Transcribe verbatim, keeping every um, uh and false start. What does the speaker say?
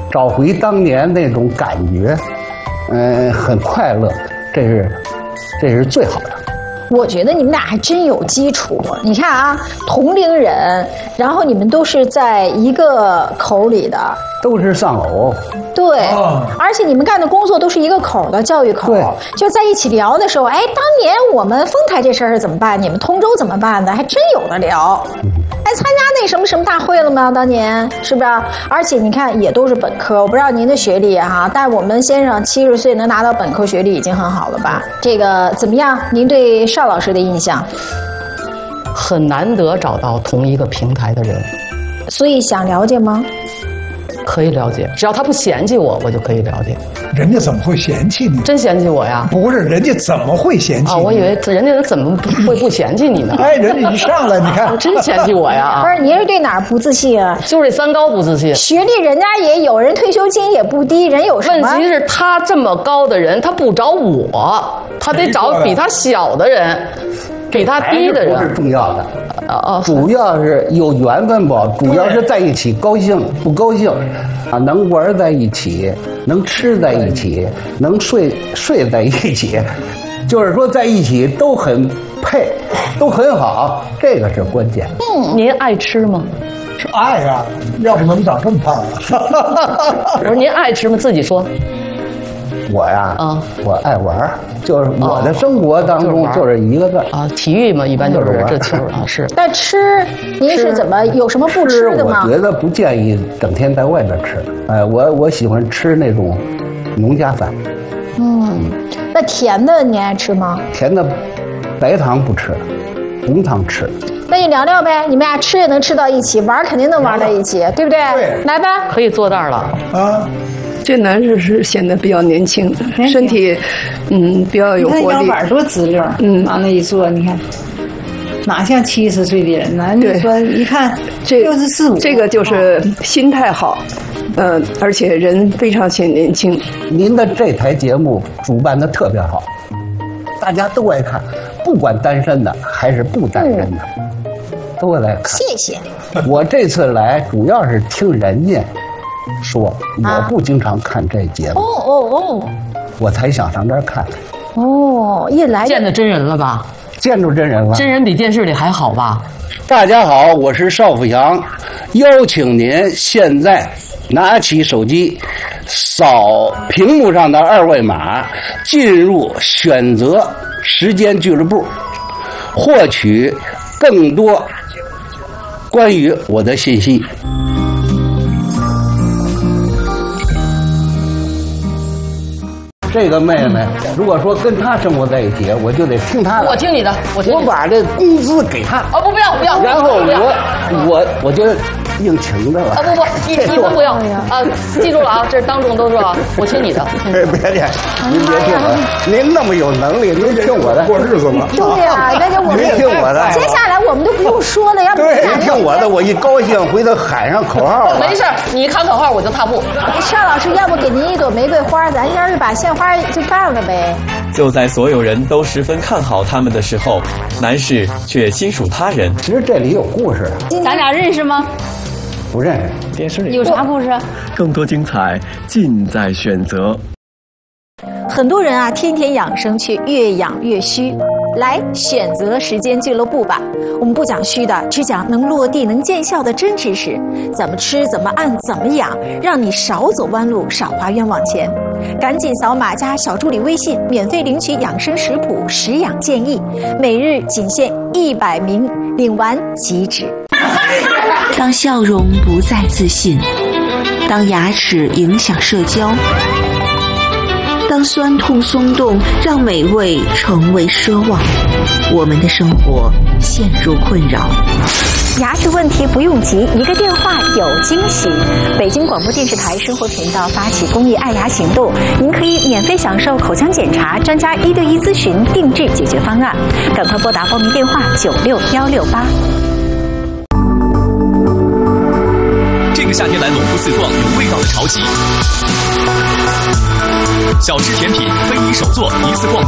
找回当年那种感觉，嗯、呃，很快乐，这是这是最好的。 我觉得你们俩还真有基础。你看啊，同龄人，然后你们都是在一个口里的， 都是丧偶。 对，哦、而且你们干的工作都是一个口的教育口，就在一起聊的时候，哎，当年我们丰台这事儿是怎么办？你们通州怎么办的？还真有的聊。哎，参加那什么什么大会了吗？当年是不是？而且你看，也都是本科。我不知道您的学历哈，但我们先生七十岁能拿到本科学历已经很好了吧？这个怎么样？您对邵老师的印象？ 很难得找到同一个平台的人， 所以想了解吗？ 可以了解，只要他不嫌弃我，我就可以了解。 人家怎么会嫌弃你？ 真嫌弃我呀？ 不是，人家怎么会嫌弃你？ 啊，我以为人家怎么会不嫌弃你呢？ 哎，人家一上来，你看， 真嫌弃我呀？ 不是，您是对哪儿不自信啊？ 就是这三高不自信。 学历人家也有人，退休金也不低，人有什么？ 问题是他这么高的人，他不找我，他得找比他小的人。比他低的人不是重要的， 哦， 主要是有缘分不？主要是在一起高兴不高兴啊？能玩在一起，能吃在一起，能睡睡在一起，就是说在一起都很配，都很好，这个是关键。 嗯，您爱吃吗？ 是爱啊，要不能长这么胖啊？ 我说您爱吃吗？自己说。 我呀， 啊， 我爱玩，就是我的生活当中就是一个字啊， 体育嘛，一般就是这球啊，是。 但吃，您是怎么有什么不吃的吗？ 我觉得不建议整天在外边吃，哎，我我喜欢吃那种农家饭。 嗯，那甜的你爱吃吗？ 甜的，白糖不吃，红糖吃。 那你聊聊呗，你们俩吃也能吃到一起，玩肯定能玩在一起，对不对？ 对， 来吧， 可以坐那儿了啊。 这男士是显得比较年轻，身体嗯比较有活力。 你看腰板多直溜，嗯，往那一坐，你看哪像七十岁的人呢？你说一看这六十四五， 这个就是心态好，嗯、呃，而且人非常显年轻。 您的这台节目主办的特别好，大家都爱看，不管单身的还是不单身的，嗯、都来看。 谢谢。 我这次来主要是听人家。说我不经常看这节目， 哦哦哦， 我才想上这儿看。 哦，一来见着真人了吧？ 见着真人了， 真人比电视里还好吧？ 大家好，我是邵富祥，邀请您现在拿起手机，扫屏幕上的二维码，进入选择时间俱乐部，获取更多关于我的信息。这个妹妹，如果说跟她生活在一起，我就得听她的。 我听你的，我听我把这工资给她。 哦不，不要不要。 然后我我我就应情的了。 啊不不，你你们不要啊！记住了啊，这是当众都说啊，我听你的。 哎，别介，您别听我，您那么有能力，您听我的。 过日子嘛。 对呀，那就我们听我的。 接下来我们都不用说了，要不对，您听我的，我一高兴回头喊上口号。 没事，你喊口号我就踏步。 邵老师，要不给您一朵玫瑰花，咱要是把鲜花就办了呗。 就在所有人都十分看好他们的时候，男士却亲属他人。 其实这里有故事。 咱俩认识吗？ 不认识。 电视里有啥故事？ 更多精彩尽在选择。 很多人啊，天天养生却越养越虚。来选择时间俱乐部吧，我们不讲虚的，只讲能落地能见效的真知识。怎么吃，怎么按，怎么养，让你少走弯路，少花冤枉钱。赶紧扫码加小助理微信，免费领取养生食谱、食养建议，每日仅限一百名，领完即止。 当笑容不再自信，当牙齿影响社交，当酸痛松动让美味成为奢望，我们的生活陷入困扰。 牙齿问题不用急，一个电话有惊喜。北京广播电视台生活频道发起公益爱牙行动，您可以免费享受口腔检查、专家一对一咨询、定制解决方案。赶快拨打报名电话九六幺六八。 这个夏天来农夫四逛，有味道的潮起。小吃甜品非你手做，一次逛